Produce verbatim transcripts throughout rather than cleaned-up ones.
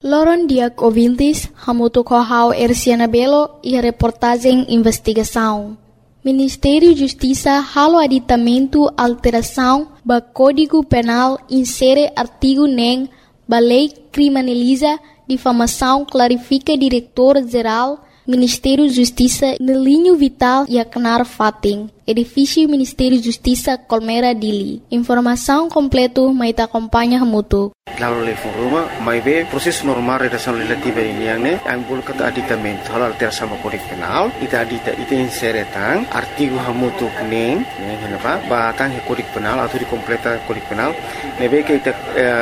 Loron Diak ouvintes, hamuto kohau Erciana Belo e a reportagem investigação. Ministério da Justiça halo aditamento alteração ba Código Penal insere artigo nem ba lei criminaliza difamação clarifica diretor-geral Ministério da Justiça no linho vital e acnar fating. Edifício Ministério da Justiça Colmeira Dili. Informação completo mais acompanha hamuto. Lalu level rumah, mai be proses normal redação legislativa ini yang ne, yang boleh kata aditamento halal terasa sama Kode Penal, ita adita ita inseretang artigo hamutu neng, neng kenapa? Batang he Kode Penal atau di completa Kode Penal, nebe ke ita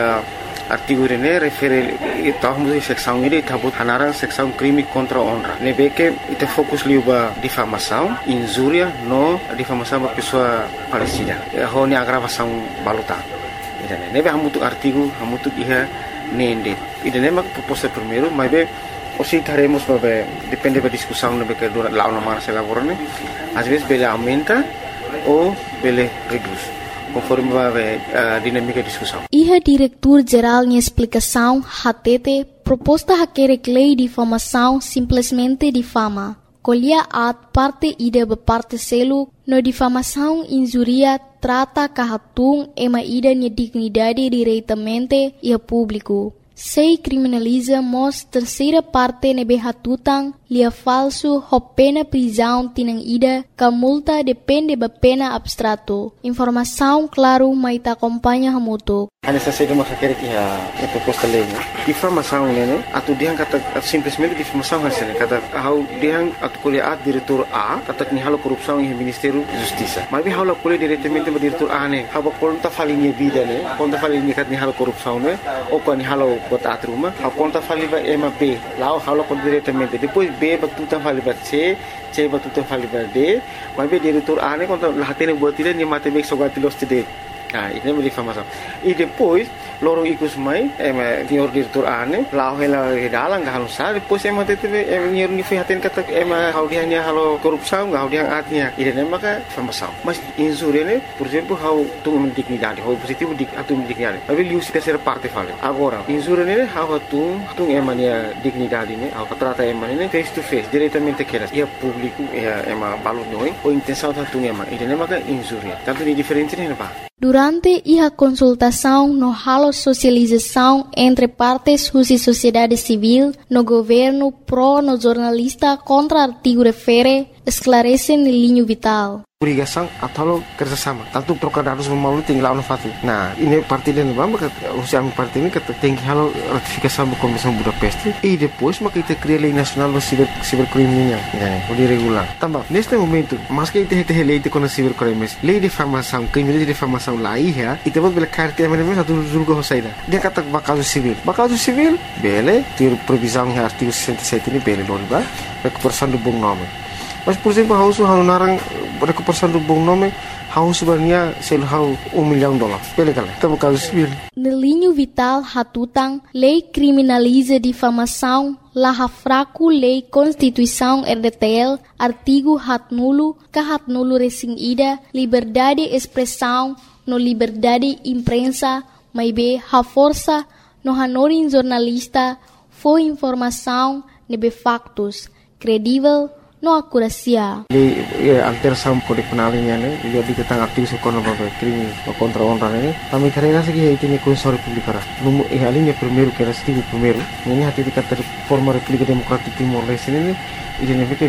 artigo ini refere ita hamutu seksão ini ita but hanarang seksão crime contra honra. Nebe ke ita fokus liuba difamação, injuria no difamação ba pessoa falecida. Ho ni agravação baluta. Idane nebe hamutu artigo hamutu iha nende idane mak proposta primeiro mas be osi taremos babe depende da discussão nebe que dura lá uma marcha laborane às vezes bele aumenta ou bele reduz conforme babe a dinâmica da discussão. Iha diretor geral em explicação hatete proposta hakere lei de difamação simplesmente difama. Colhia at parte ida be parte selo no difamação injuria trata kahatung ema ida nia dignidade diretamente e a público. Sei criminaliza mos terceira parte nebe hatutang lia falso ho pena prisão tinang ida ka multa depende ba pena abstrato. Informação claro mai ta acompanha hamuto. Ana sa sega makakere ki ha e proposta lei ne. Difamação ne atu diang kata simplesmente difamação hasene kata hau diang atu kuliah at diretor A kata ni halo korupsão e Ministério da Justiça. Mas bi halo kuliah diretamente ba diretor A ne. Haba konta falinha vida ne. Konta falinha kat ni halo korupsão ne. O ko ni halo bot atruma. Ha konta faliba ema B. Lao halo kon diretamente. Depois B batuta faliba C, C batuta faliba D. Mas bi diretor A ne konta lahatene buat ile ni matemek sogatilos tide. Ah, ini menjadi difamação. E depois, lorong ikus mai, ema senhor diretor ane, lau hela dalang gak halusa, depois ema tete ema nyer ni fihatin kata ema hau dia nya halo korupsau gak hau dia atnya. Ide nema ka difamação. Mas insure ne, por exemplo, hau tu dignidade, hau positivo dik atu dignidade. Tapi liu si terceira parte fale. Agora, insure ne hau tu tu ema nia dignidade ne, hau trata ema ne face to face, diretamente keras. Ia público, ia ema balut noi, o intenção tu ema. Ide nema ka insure. Tanto ni diferente ne pa. Durante a consultação no halo socialização entre partes e sociedade civil, no governo pró no jornalista contra artigo refere, esclarece no linho vital. Obrigação atau kerjasama. Tanto trocar dados melalui tinggal no fatu. Nah, ini parti dan bamba kata usia parti ini kata tinggi halo ratifikasi sama Komisi Budapest. E depois maka kita cria lei nasional do ciber cibercriminal, né? O de regular. Também neste momento, mas que kita kita lei de com cibercrimes, lei de difamação, crime de difamação lá ia, e depois bela carta mesmo satu julga hosaida. Dia kata bakal civil. Bakal civil, bele, ter previsão em artigo sessenta e sete ini bele loriba, recuperação do bom nome. Mas por exemplo, hau su hau narang recuperação do bom nome, hau sebenarnya sel hau um milhão de dólares. Bele kala, tá bakal civil. No linho vital hatutang, lei criminaliza difamação, laha fraco lei Constituição R D T L, artigo hat nulo, ka hat nulo resing ida, liberdade expressão, no liberdade imprensa, mai be ha força, no hanorin jornalista, foi informação, nebe factos, credível, no acuracia. Lei alteração Kode Penal ini ne, dia diketang artigo sekono babe crime contra honra ne. Kami karena segi itu ni Constituição Republicana. Numu eh alinha primeiro que era artigo primeiro, ini hati dikata forma República Democrática Timor Leste ini, ini